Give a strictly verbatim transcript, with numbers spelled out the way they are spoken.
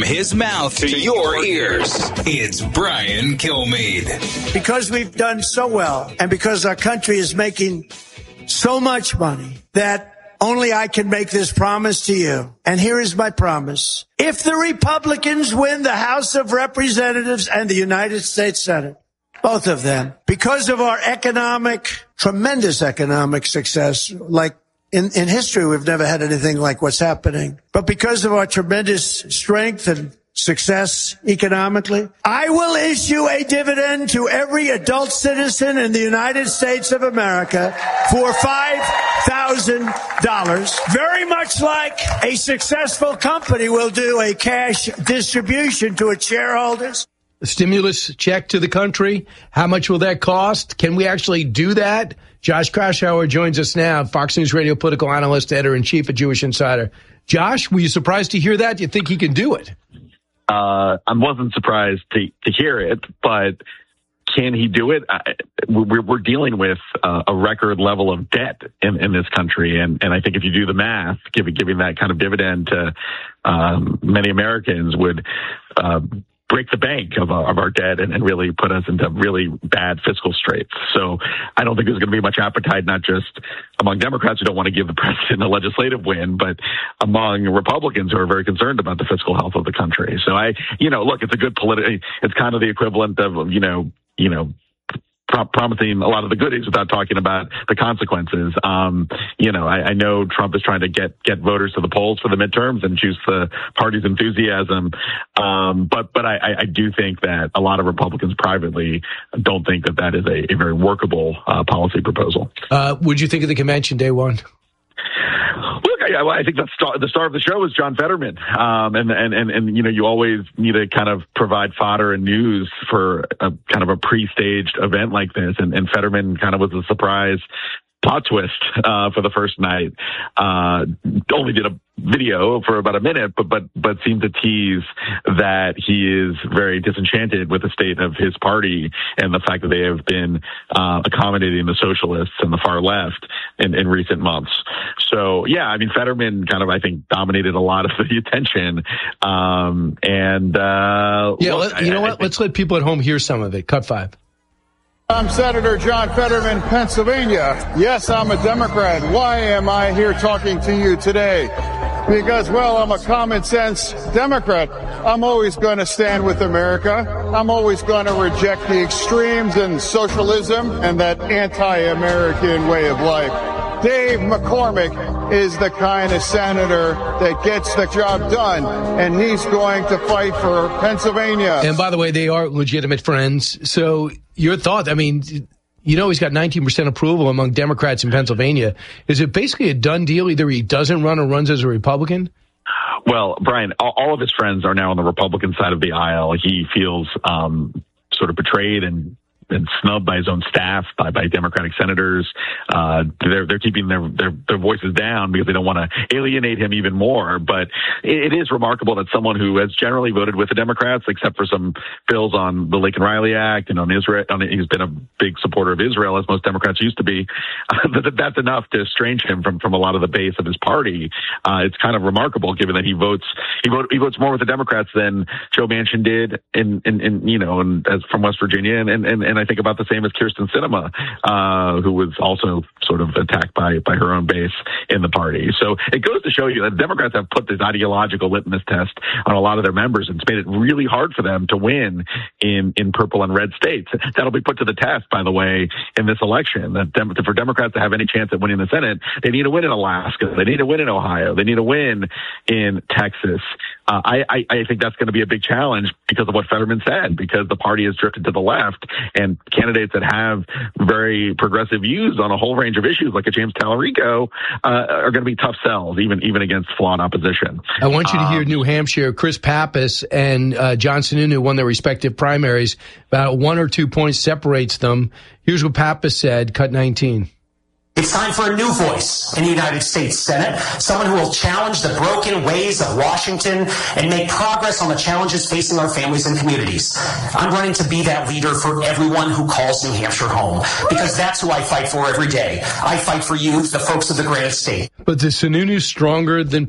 his mouth to your ears, it's Brian Kilmeade. Because we've done so well and because our country is making so much money that only I can make this promise to you. And here is my promise. If the Republicans win the House of Representatives and the United States Senate, both of them, because of our economic, tremendous economic success, like in, in history, we've never had anything like what's happening. But because of our tremendous strength and success economically, I will issue a dividend to every adult citizen in the United States of America for five thousand dollars. Very much like a successful company will do a cash distribution to its shareholders. A stimulus check to the country. How much will that cost? Can we actually do that? Josh Kraushaar joins us now, Fox News Radio political analyst, editor-in-chief at Jewish Insider. Josh, were you surprised to hear that? Do you think he can do it? Uh, I wasn't surprised to, to hear it, but can he do it? I, we're, we're dealing with uh, a record level of debt in, in this country. And, and I think if you do the math, giving, giving that kind of dividend to um, many Americans would uh, break the bank of, uh, of our debt and, and really put us into really bad fiscal straits. So I don't think there's going to be much appetite, not just among Democrats who don't want to give the president a legislative win, but among Republicans who are very concerned about the fiscal health of the country. So I, you know, look, it's a good political, it's kind of the equivalent of, you know, you know, promising a lot of the goodies without talking about the consequences. Um, you know, I, I know Trump is trying to get, get voters to the polls for the midterms and choose the party's enthusiasm. Um, but, but I, I do think that a lot of Republicans privately don't think that that is a, a very workable uh, policy proposal. Uh, what'd you think of the convention day one? Look, I, I think the star, the star of the show was John Fetterman. Um, and, and, and, and, you know, you always need to kind of provide fodder and news for a kind of a pre-staged event like this. And, and Fetterman kind of was a surprise plot twist uh, for the first night. Uh, only did a video for about a minute, but but but seemed to tease that he is very disenchanted with the state of his party and the fact that they have been uh, accommodating the socialists and the far left in, in recent months. So yeah, I mean Fetterman kind of I think dominated a lot of the attention. Um, and uh, yeah, look, let, you I, know I what? think- Let's let people at home hear some of it. Cut five. I'm Senator John Fetterman, Pennsylvania. Yes, I'm a Democrat. Why am I here talking to you today? Because, well, I'm a common sense Democrat. I'm always going to stand with America. I'm always going to reject the extremes and socialism and that anti-American way of life. Dave McCormick is the kind of senator that gets the job done, and he's going to fight for Pennsylvania. And by the way, they are legitimate friends. So your thought, I mean, you know he's got nineteen percent approval among Democrats in Pennsylvania. Is it basically a done deal? Either he doesn't run or runs as a Republican? Well, Brian, all of his friends are now on the Republican side of the aisle. He feels um, sort of betrayed and and snubbed by his own staff, by, by Democratic senators. Uh, they're, they're keeping their, their, their voices down because they don't want to alienate him even more. But it, it is remarkable that someone who has generally voted with the Democrats, except for some bills on the Lincoln Riley Act and on Israel, on, he's been a big supporter of Israel, as most Democrats used to be, uh, that, that's enough to estrange him from, from a lot of the base of his party. Uh, it's kind of remarkable given that he votes, he, vote, he votes more with the Democrats than Joe Manchin did in, in, in you know, and as from West Virginia and, and, and I think about the same as Kyrsten Sinema, uh, who was also sort of attacked by, by her own base in the party. So it goes to show you that Democrats have put this ideological litmus test on a lot of their members, and it's made it really hard for them to win in, in purple and red states. That'll be put to the test, by the way, in this election. That Dem- for Democrats to have any chance at winning the Senate, they need to win in Alaska. They need to win in Ohio. They need to win in Texas. Uh, I, I, I think that's going to be a big challenge because of what Fetterman said, because the party has drifted to the left, and candidates that have very progressive views on a whole range of issues, like a James Tallarico, uh, are going to be tough sells, even even against flawed opposition. I want you to hear um, New Hampshire. Chris Pappas and uh, John Sununu won their respective primaries. About one or two points separates them. Here's what Pappas said, cut nineteen. It's time for a new voice in the United States Senate, someone who will challenge the broken ways of Washington and make progress on the challenges facing our families and communities. I'm running to be that leader for everyone who calls New Hampshire home, because that's who I fight for every day. I fight for you, the folks of the great state. But is Sununu stronger than